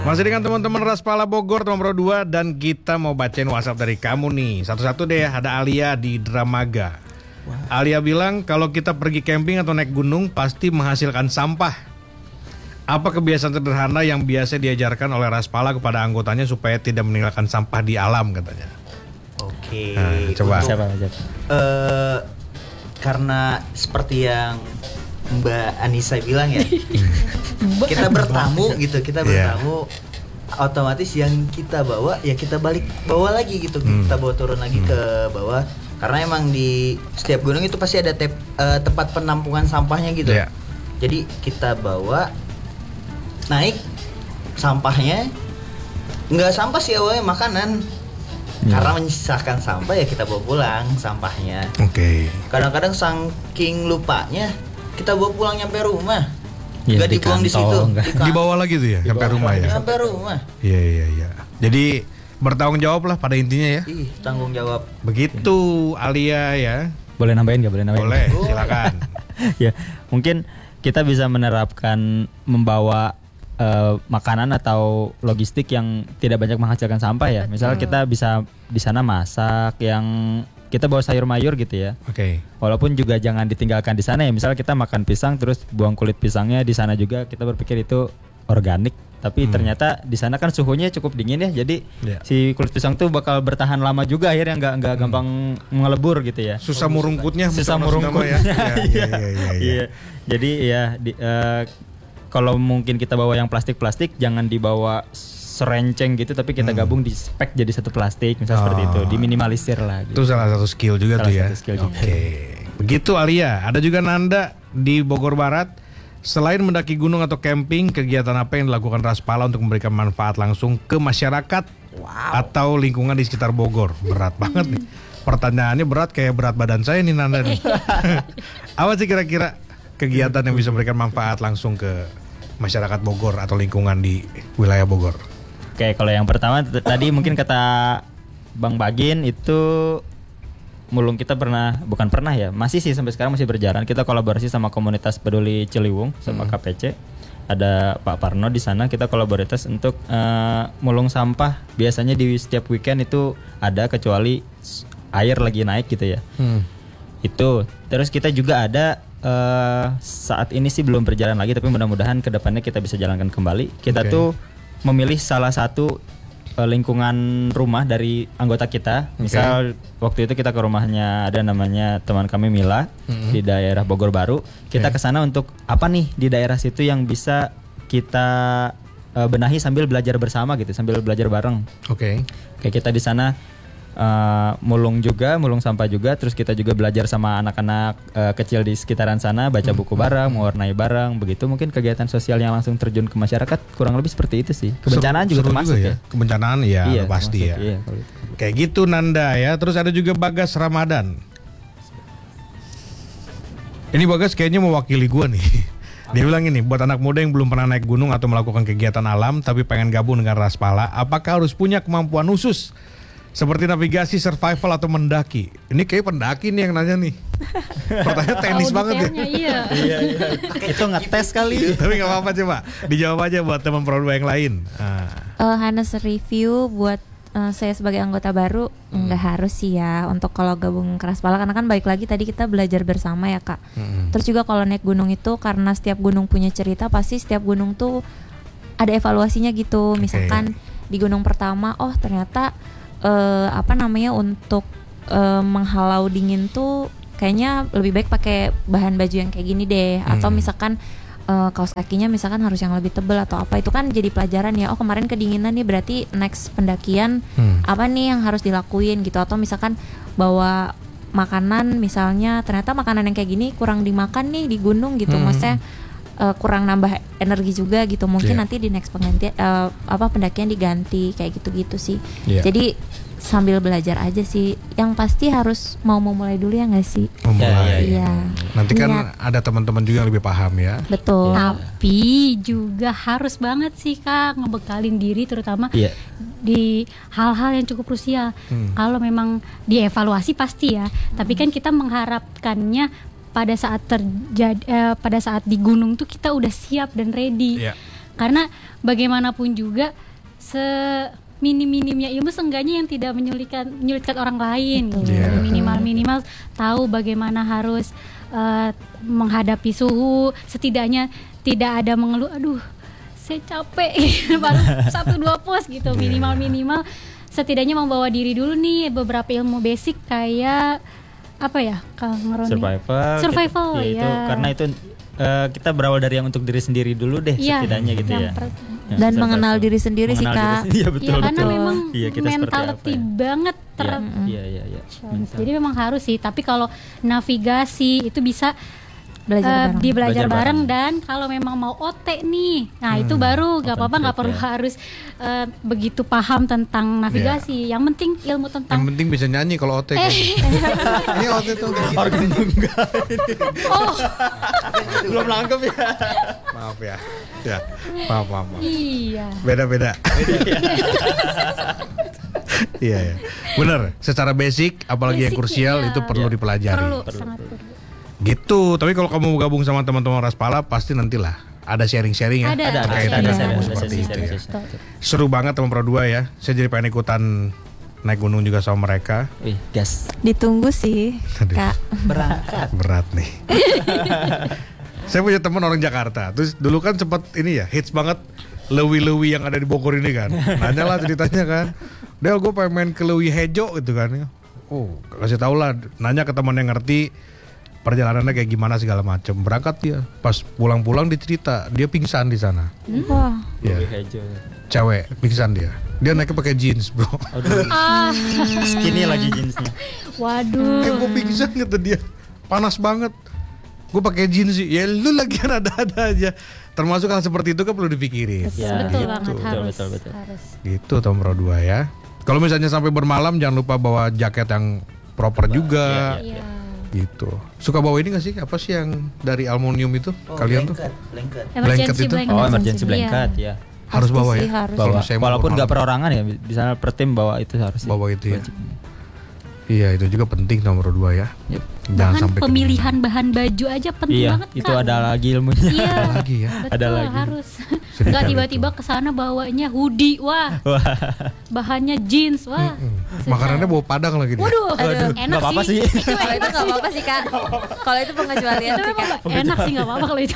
Masih dengan teman-teman Raspala Bogor nomor 2 dan kita mau bacain WhatsApp dari kamu nih. Satu-satu deh, ada Alia di Dramaga. Alia bilang kalau kita pergi camping atau naik gunung pasti menghasilkan sampah. Apa kebiasaan sederhana yang biasa diajarkan oleh Raspala kepada anggotanya supaya tidak meninggalkan sampah di alam katanya? Oke. Nah, coba. Siapa? Karena seperti yang Mbak Anissa bilang ya, kita bertamu gitu, kita bertamu, otomatis yang kita bawa ya kita bawa lagi gitu, kita bawa turun lagi ke bawah, karena emang di setiap gunung itu pasti ada tempat penampungan sampahnya gitu. Jadi kita bawa, naik sampahnya, nggak sampah sih awalnya, makanan. Karena menyisakan sampah ya kita bawa pulang sampahnya. Kadang-kadang saking lupanya kita bawa pulang nyampe rumah, nggak dibuang di situ, dibawa lagi tuh ya sampai rumah ya. Sampai rumah. Iya. Jadi bertanggung jawab lah pada intinya ya. Tanggung jawab. Begitu Alia ya. Boleh nambahin nggak? Boleh, silakan. Ya, mungkin kita bisa menerapkan membawa makanan atau logistik yang tidak banyak menghasilkan sampah ya. Misal kita bisa di sana masak, yang kita bawa sayur mayur gitu ya. Walaupun juga jangan ditinggalkan di sana ya. Misal kita makan pisang terus buang kulit pisangnya di sana juga, kita berpikir itu organik. Tapi ternyata di sana kan suhunya cukup dingin ya. Jadi si kulit pisang tuh bakal bertahan lama juga, akhirnya nggak gampang ngelebur gitu ya. Susah murungkutnya. Iya. Jadi ya kalau mungkin kita bawa yang plastik, jangan dibawa serenceng gitu, tapi kita gabung di spek jadi satu plastik, misalnya seperti itu, diminimalisir lah gitu. Itu salah satu skill juga tuh ya. Begitu Alia. Ada juga Nanda di Bogor Barat. Selain mendaki gunung atau camping, kegiatan apa yang dilakukan Raspala untuk memberikan manfaat langsung ke masyarakat atau lingkungan di sekitar Bogor? Berat banget nih. Pertanyaannya berat kayak berat badan saya nih Nanda nih. Apa sih kira-kira kegiatan yang bisa memberikan manfaat langsung ke masyarakat Bogor atau lingkungan di wilayah Bogor? Oke, kalau yang pertama tadi mungkin kata Bang Bagin itu mulung kita masih sih sampai sekarang masih berjalan. Kita kolaborasi sama komunitas peduli Ciliwung sama KPC. Ada Pak Parno di sana, kita kolaborasi untuk mulung sampah. Biasanya di setiap weekend itu ada, kecuali air lagi naik gitu ya. Itu. Terus kita juga ada saat ini sih belum berjalan lagi, tapi mudah-mudahan kedepannya kita bisa jalankan kembali. Kita tuh memilih salah satu lingkungan rumah dari anggota kita. Misal waktu itu kita ke rumahnya ada namanya teman kami Mila di daerah Bogor Baru. Kita ke sana untuk apa nih di daerah situ yang bisa kita benahi sambil belajar bersama gitu, sambil belajar bareng. Kayak kita di sana mulung sampah juga, terus kita juga belajar sama anak-anak kecil di sekitaran sana, baca buku bareng, mewarnai bareng, begitu. Mungkin kegiatan sosial yang langsung terjun ke masyarakat kurang lebih seperti itu sih. Kebencanaan juga termasuk ya. Kebencanaan ya, pasti termasuk, ya. Kayak gitu Nanda ya. Terus ada juga Bagas Ramadan. Ini Bagas kayaknya mewakili gua nih. Dia bilang ini, buat anak muda yang belum pernah naik gunung atau melakukan kegiatan alam tapi pengen gabung dengan Raspala, apakah harus punya kemampuan khusus seperti navigasi, survival, atau mendaki? Ini kayak pendaki nih yang nanya nih. Pertanyaan teknis banget ya. Iya. Itu ngetes kali. Tapi gak apa-apa, coba dijawab aja buat teman produk yang lain. Hanes review buat saya sebagai anggota baru, nggak harus sih ya untuk kalau gabung ke Raspala, karena kan balik lagi tadi kita belajar bersama ya Kak. Terus juga kalau naik gunung itu karena setiap gunung punya cerita, pasti setiap gunung tuh ada evaluasinya gitu. Misalkan di gunung pertama, oh ternyata untuk menghalau dingin tuh kayaknya lebih baik pakai bahan baju yang kayak gini deh. Atau misalkan kaos kakinya misalkan harus yang lebih tebal atau apa, itu kan jadi pelajaran ya. Oh kemarin kedinginan nih, berarti next pendakian apa nih yang harus dilakuin gitu. Atau misalkan bawa makanan, misalnya ternyata makanan yang kayak gini kurang dimakan nih di gunung gitu. Maksudnya kurang nambah energi juga gitu. Mungkin nanti di next pendakian diganti kayak gitu-gitu sih. Jadi sambil belajar aja sih. Yang pasti harus mau mulai dulu ya nggak sih? Iya. Nanti kan ada teman-teman juga yang lebih paham ya. Betul. Tapi juga harus banget sih Kak ngebekalin diri, terutama di hal-hal yang cukup krusial. Kalau memang dievaluasi pasti ya. Tapi kan kita mengharapkannya pada saat di gunung tuh kita udah siap dan ready. Karena bagaimanapun juga minim-minimnya ilmu seenggaknya yang tidak menyulitkan orang lain gitu. Minimal tahu bagaimana harus menghadapi suhu, setidaknya tidak ada mengeluh aduh saya capek baru 1-2 pos gitu. Minimal setidaknya membawa diri dulu nih beberapa ilmu basic kayak apa ya Kang Roni? Survival ya. Itu karena itu kita berawal dari yang untuk diri sendiri dulu deh setidaknya gitu ya. Dan mengenal diri sendiri sih Kak. Iya betul. Karena memang kita mentality banget Iya. Jadi memang harus sih. Tapi kalau navigasi itu bisa belajar bareng dan kalau memang mau OT nih, nah itu baru gak apa-apa, nggak perlu harus begitu paham tentang navigasi. Yang penting ilmu tentang. Yang penting bisa nyanyi kalau OT. Ini OT tuh organ tunggal. Oh, belum nangkep ya. Maaf ya. Ya, maaf. Iya. Beda. Iya. Bener. Secara basic, apalagi yang krusial itu perlu dipelajari. Sangat perlu. Gitu, tapi kalau kamu gabung sama teman-teman Raspala pasti nantilah ada sharing-sharing ya. Ada. Terkait dengan kamu seperti itu ya. Seru banget teman Pro 2 ya. Saya jadi pengen ikutan naik gunung juga sama mereka. Wih, gas. Ditunggu sih, Kak. Berat nih. Saya punya teman orang Jakarta. Terus dulu kan sempat ini ya, hits banget lewi-lewi yang ada di Bogor ini kan. Nanya lah ceritanya kan. Del, gue pengen main ke Lewi Hejo gitu kan. Oh, kasih tau lah. Nanya ke teman yang ngerti perjalanannya kayak gimana segala macam. Berangkat dia, pas pulang-pulang dicerita dia pingsan di sana. Wah. Ya. Cewek pingsan dia. Dia naiknya pakai jeans, bro. Skinny lagi jeansnya. Waduh. Gue pingsan kata dia. Panas banget. Gue pakai jeans sih. Ya lu lagi ada aja. Termasuk hal seperti itu kan perlu dipikirin. Betul banget, harus. Gitu Tom Pro 2 ya. Kalau misalnya sampai bermalam jangan lupa bawa jaket yang proper juga. Iya. Gitu. Suka bawa ini gak sih? Apa sih yang dari aluminium itu? Kalian blanket. Blanket itu? Emergency blanket ya. Harus bawa ya? Harus. Walaupun nggak perorangan ya, misalnya per tim bawa itu harus. Bawa itu ya. Iya, itu juga penting nomor 2 ya. Yep. Jangan Bahkan sampai pemilihan bahan baju aja penting banget Kak. Itu ada lagi ilmunya. Iya. Ada lagi ya. Betul, Ada lagi. harus. Enggak tiba-tiba ke sana bawanya hoodie, wah. Bahannya jeans, wah. Makanannya bawa padang lagi dia. Waduh, enak nggak apa-apa sih. Kalau itu nggak apa-apa sih Kak. Kalau itu pengecualian Itu sih Kak. memang enak sih, nggak apa-apa kalau itu.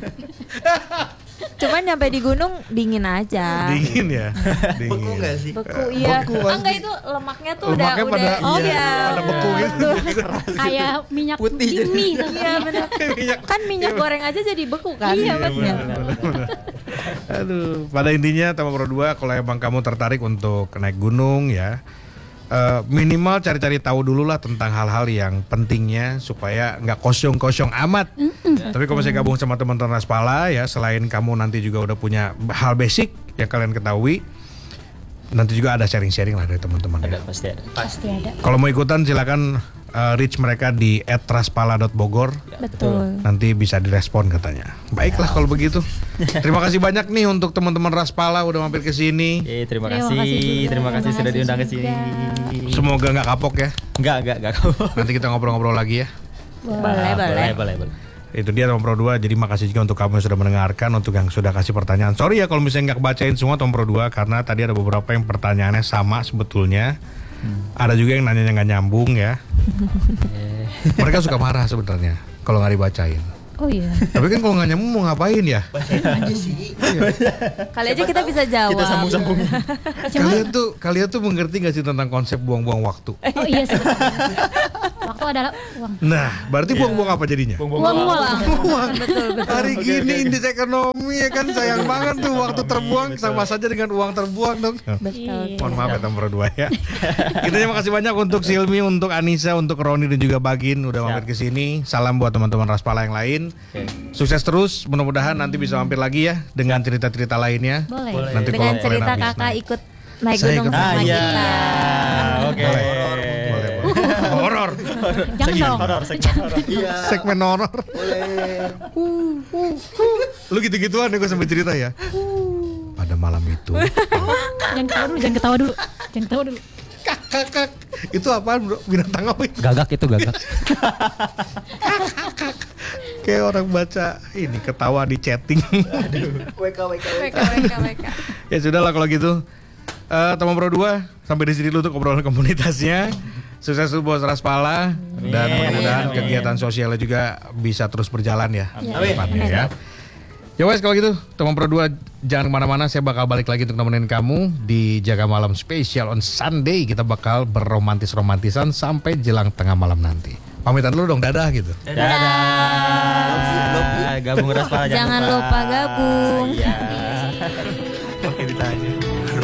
Cuman nyampe di gunung dingin aja. Dingin ya. Beku nggak sih? Beku iya. Beku pasti. Enggak itu lemaknya tuh Lemaknya udah pada beku gitu. Kayak minyak putih mie. Iya benar. Kan minyak goreng aja jadi beku kan? Iya, benar. Aduh, pada intinya Tema Pro 2 kalau emang kamu tertarik untuk naik gunung ya, minimal cari-cari tahu dulu lah tentang hal-hal yang pentingnya supaya nggak kosong-kosong amat. Tapi kalau misalnya gabung sama teman-teman Raspala ya, selain kamu nanti juga udah punya hal basic yang kalian ketahui, nanti juga ada sharing-sharing lah dari teman-teman ya. Pasti ada. Pasti ada. Kalau mau ikutan silakan reach mereka di @raspala.bogor. Betul. Nanti bisa direspon katanya. Baiklah kalau begitu. Terima kasih banyak nih untuk teman-teman Raspala udah mampir ke sini. Terima Terima kasih. kasih juga. Terima kasih sudah Terima diundang ke kasih sini. Semoga nggak kapok ya. Enggak. Nanti kita ngobrol-ngobrol lagi ya. Boleh. Itu dia Tom Pro 2. Jadi makasih juga untuk kamu yang sudah mendengarkan, untuk yang sudah kasih pertanyaan. Sorry ya kalau misalnya nggak kebacain semua Tom Pro 2 karena tadi ada beberapa yang pertanyaannya sama sebetulnya. Ada juga yang nanyanya nggak nyambung ya. Mereka suka marah sebenarnya kalau nggak dibacain. Oh iya. Tapi kan kalau nggak nyambung mau ngapain ya? Bacain aja sih. Kali aja kita bisa jawab. Kita sambung-sambungin. Kalian tuh mengerti nggak sih tentang konsep buang-buang waktu? Oh iya sih. Waktu adalah uang. Nah, berarti buang-buang apa jadinya? Uang. Betul. Hari gini indeks ekonomi ya kan sayang banget tuh waktu terbuang sama saja dengan uang terbuang dong. Betul. Mohon maaf ya Tom Pro 2 ya. Kita terima kasih banyak untuk Silmi, untuk Anissa, untuk Roni dan juga Bagin udah mampir ke sini. Salam buat teman-teman Raspala yang lain. Sukses terus, mudah-mudahan nanti bisa mampir lagi ya dengan cerita-cerita lainnya. Boleh. Nanti Dengan kalau cerita kalian habis kakak naik. ikut naik Saya gunung ikut. sama Iya. kita. Oke. Boleh. Horor. Jangan dong. Segmen horor. Lu gitu-gituan ya gue sambil cerita ya. Pada malam itu. Jangan ketawa dulu. Kakak. Itu apaan bro? Binatang apa itu? Gagak itu gagak. Kayak orang baca ini ketawa di chatting. WK. Ya sudahlah kalau gitu. Teman Pro 2 sampai di sini dulu untuk obrolan komunitasnya. Sukses untuk Bos Raspala dan mudah-mudahan kegiatan sosialnya juga bisa terus berjalan ya. Depannya ya. Ya wes kalau gitu teman Pro 2 jangan kemana-mana, saya bakal balik lagi untuk nemenin kamu di Jaga Malam Spesial on Sunday. Kita bakal berromantis-romantisan sampai jelang tengah malam nanti. Pamitan dulu dong, dadah gitu. Dadah. Gabung Raspala Jangan lupa gabung. Iya. Oke, ditanya.